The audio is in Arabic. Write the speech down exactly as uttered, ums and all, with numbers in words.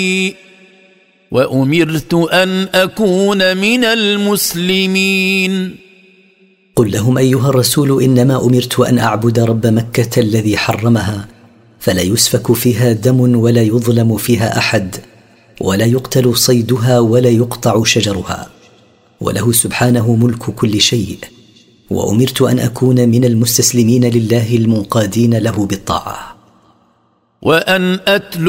وأمرت أن أكون من المسلمين. قل لهم أيها الرسول إنما أمرت أن أعبد رب مكة الذي حرمها فلا يسفك فيها دم ولا يظلم فيها أحد ولا يقتل صيدها ولا يقطع شجرها، وله سبحانه ملك كل شيء، وأمرت أن أكون من المستسلمين لله المنقادين له بالطاعة. وأن أتلو